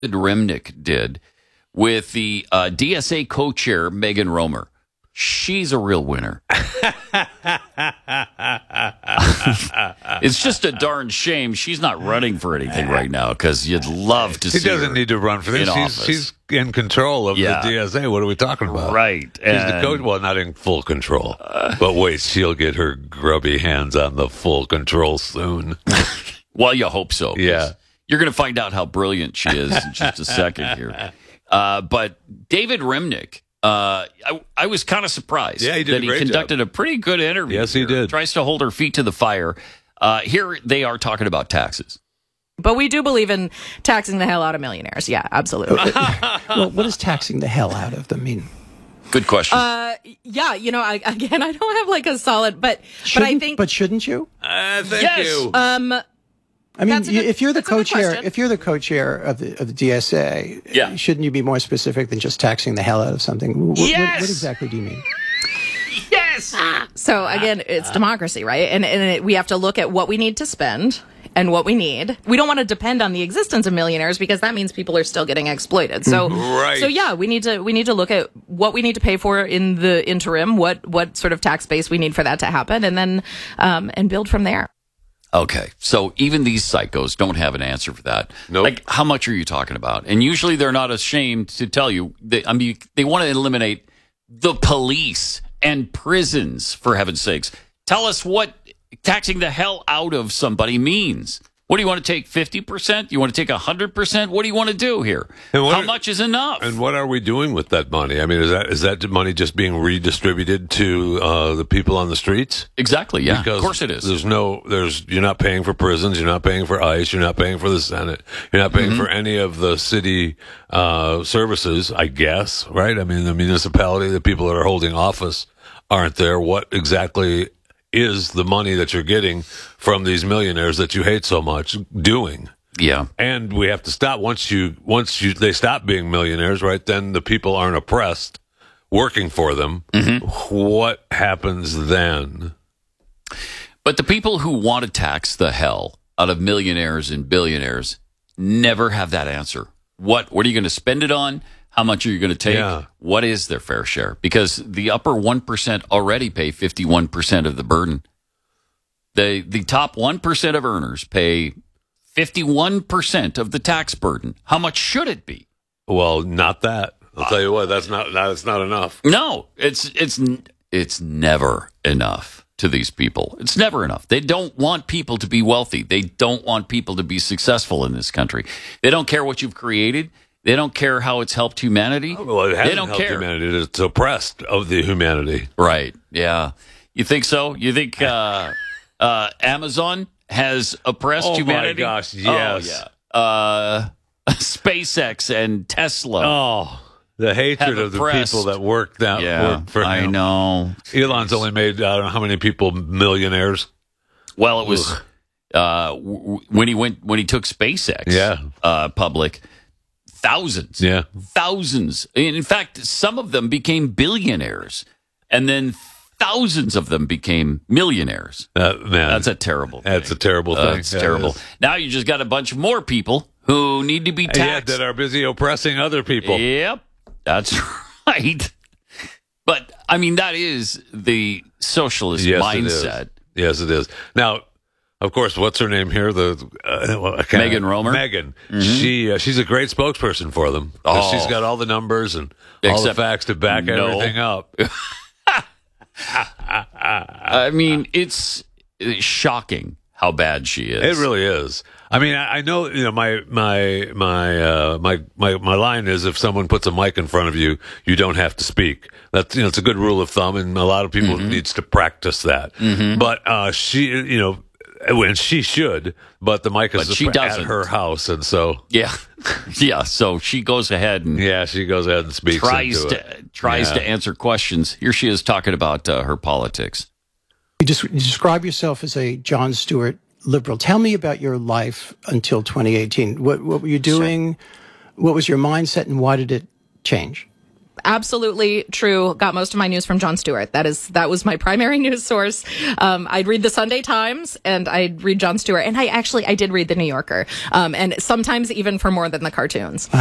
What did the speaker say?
Remnick did with the DSA co-chair, Megan Romer. She's a real winner. It's just a darn shame she's not running for anything right now, because you'd love to see her. She doesn't need to run for this. She's in control of the DSA. What are we talking about? Right. She's the coach. Well, not in full control. But wait, she'll get her grubby hands on the full control soon. Well, you hope so. Yeah. You're going to find out how brilliant she is in just a second here. But David Remnick, I was kind of surprised that he conducted a pretty good interview. Yes, he did. Tries to hold her feet to the fire. Here they are talking about taxes. But we do believe in taxing the hell out of millionaires. Yeah, absolutely. Well, what does taxing the hell out of them mean? Good question. Yeah, I don't have like a solid, but I think. But shouldn't you? Thank you. I mean, That's a good- if you're the that's a good co-chair, question. if you're the co-chair of the DSA, shouldn't you be more specific than just taxing the hell out of something? What exactly do you mean? Yes. So again, it's democracy, right? And we have to look at what we need to spend and what we need. We don't want to depend on the existence of millionaires, because that means people are still getting exploited. So, so yeah, we need to look at what we need to pay for in the interim, what sort of tax base we need for that to happen, and then and build from there. Okay, so even these psychos don't have an answer for that. Nope. Like, how much are you talking about? And usually they're not ashamed to tell you. They want to eliminate the police and prisons, for heaven's sakes. Tell us what taxing the hell out of somebody means. What do you want to take, 50%? You want to take 100%? What do you want to do here? How much is enough? And what are we doing with that money? I mean, is that money just being redistributed to the people on the streets? Exactly, yeah. Because of course it is. You're not paying for prisons, you're not paying for ICE, you're not paying for the Senate, you're not paying for any of the city services, I guess, right? I mean, the municipality, the people that are holding office aren't there. What exactly is the money that you're getting from these millionaires that you hate so much doing? Yeah. And we have to stop once they stop being millionaires, right? Then the people aren't oppressed working for them. What happens then? But the people who want to tax the hell out of millionaires and billionaires never have that answer. What are you going to spend it on? How much are you going to take? Yeah. What is their fair share? Because the upper 1% already pay 51% of the burden. The top 1% of earners pay 51% of the tax burden. How much should it be? Well, not that. I'll tell you what, that's not enough. No, it's never enough to these people. It's never enough. They don't want people to be wealthy. They don't want people to be successful in this country. They don't care what you've created. They don't care how it's helped humanity. Well, it hasn't they don't helped care. humanity. It's oppressed of the humanity. Right. Yeah. You think so? You think Amazon has oppressed humanity? Oh, my gosh, yes. Oh, yeah. SpaceX and Tesla. Oh, the hatred of the people that work for him. I know. Elon's only made, I don't know how many people millionaires. Well, it was when he took SpaceX public. Thousands. Yeah. Thousands. In fact, some of them became billionaires. And then thousands of them became millionaires. Man, that's a terrible thing. That's a terrible thing. It's terrible. Now you just got a bunch of more people who need to be taxed. That are busy oppressing other people. Yep. That's right. But, I mean, that is the socialist mindset. Yes, it is. Now, of course, what's her name here? Megan Romer. Megan. She's a great spokesperson for them. She's got all the numbers and all the facts to back everything up. I mean, it's shocking how bad she is. It really is. I mean, I know. My line is, if someone puts a mic in front of you, you don't have to speak. That's it's a good rule of thumb, and a lot of people needs to practice that. But she, when she should, but the mic is at her house, and so yeah. So she goes ahead and she goes ahead and speaks. Tries to answer questions. Here she is talking about her politics. You describe yourself as a Jon Stewart liberal. Tell me about your life until 2018. What were you doing? Sure. What was your mindset, and why did it change? Absolutely true. Got most of my news from Jon Stewart. That was my primary news source. I'd read the Sunday Times and I'd read Jon Stewart, and I did read the New Yorker. And sometimes even for more than the cartoons.